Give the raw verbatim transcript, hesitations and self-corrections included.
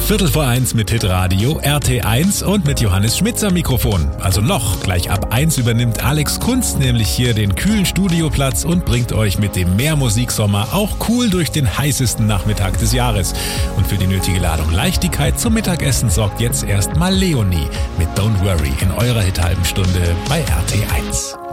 Viertel vor eins mit Hitradio R T eins und mit Johannes Schmitz am Mikrofon. Also noch, gleich ab eins übernimmt Alex Kunz nämlich hier den kühlen Studioplatz und bringt euch mit dem Mehrmusiksommer auch cool durch den heißesten Nachmittag des Jahres. Und für die nötige Ladung Leichtigkeit zum Mittagessen sorgt jetzt erstmal Leonie mit Don't Worry in eurer Hit-Halben Stunde bei R T eins.